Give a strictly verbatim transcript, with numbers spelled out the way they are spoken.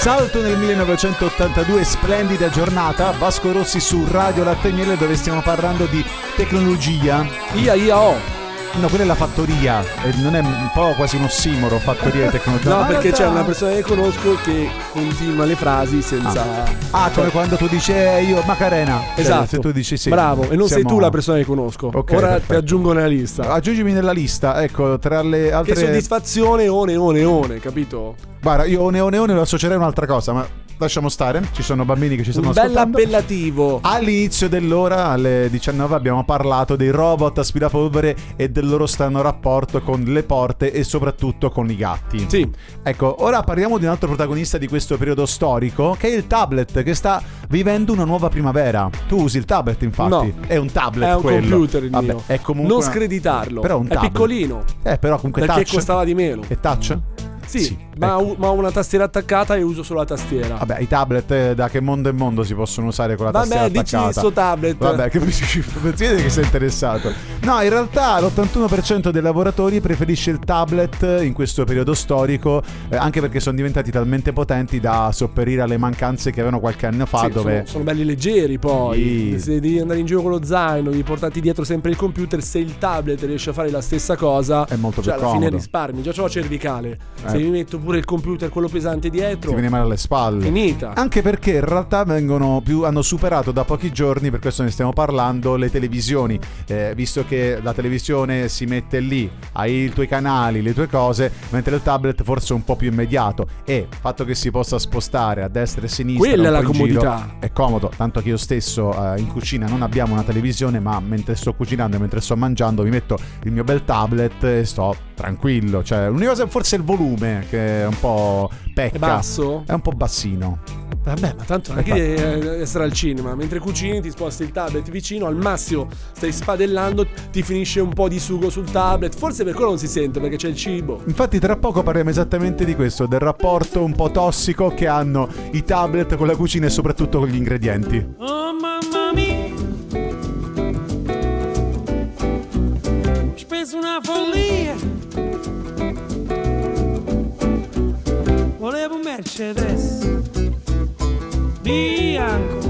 Salto nel millenovecentottantadue, splendida giornata, Vasco Rossi su Radio Latte e Miele, dove stiamo parlando di tecnologia. Ia ia oh. No, quella è la fattoria, eh, non è un po' quasi un ossimoro, fattoria e tecnologia? No, Ma perché realtà... c'è una persona che conosco che continua le frasi senza... Ah, ah come quando tu dici eh, io Macarena. Esatto, cioè, se tu dici sì. bravo, e non siamo... sei tu la persona che conosco. Okay, ora perfetto. ti aggiungo nella lista. Aggiungimi nella lista, ecco, tra le altre... Che soddisfazione, one, one, one, capito? Guarda, io one, one, one lo associerei a un'altra cosa, ma... lasciamo stare, ci sono bambini che ci stanno un ascoltando. Un bell'appellativo. All'inizio dell'ora, alle diciannove, abbiamo parlato dei robot aspirapolvere e del loro strano rapporto con le porte e soprattutto con i gatti. Sì. Ecco, ora parliamo di un altro protagonista di questo periodo storico, che è il tablet, che sta vivendo una nuova primavera. Tu usi il tablet, infatti? No. È un tablet, è un quello. computer il Vabbè, mio. è comunque non una... screditarlo. Però è un è tablet. piccolino. Eh, però comunque perché touch. costava di meno. È touch? Sì, Sì, ma, ecco. ho, ma ho una tastiera attaccata e uso solo la tastiera. Vabbè, i tablet eh, da che mondo e mondo si possono usare con la Vabbè, tastiera dici attaccata. sto tablet. Vabbè, che si vede che sei interessato. No, in realtà l'ottantuno per cento dei lavoratori preferisce il tablet in questo periodo storico, eh, anche perché sono diventati talmente potenti da sopperire alle mancanze che avevano qualche anno fa, sì, dove sono, sono belli leggeri poi. Sì. Se devi andare in giro con lo zaino, devi portarti dietro sempre il computer, se il tablet riesce a fare la stessa cosa, è molto cioè più alla comodo. fine risparmi. Già c'ho la cervicale. Eh. Se mi metto pure il computer, quello pesante dietro, ti viene male alle spalle. Finita. Anche perché in realtà vengono più, hanno superato da pochi giorni, per questo ne stiamo parlando, le televisioni, eh, visto che la televisione si mette lì, hai i tuoi canali, le tue cose, mentre il tablet forse è un po' più immediato, e il fatto che si possa spostare a destra e a sinistra, quella è la un po' in comodità, giro, è comodo, tanto che io stesso eh, in cucina non abbiamo una televisione, ma mentre sto cucinando e mentre sto mangiando mi metto il mio bel tablet e sto tranquillo. Cioè l'unica cosa forse è il volume, che è un po' pecca. È basso? È un po' bassino. Vabbè, ma tanto non è che devi essere al cinema. Mentre cucini ti sposti il tablet vicino, al massimo stai spadellando, ti finisce un po' di sugo sul tablet. Forse per quello non si sente, perché c'è il cibo. Infatti tra poco parliamo esattamente di questo, del rapporto un po' tossico che hanno i tablet con la cucina e soprattutto con gli ingredienti. Oh mamma mia, ho speso una follia, volevo un Mercedes bianco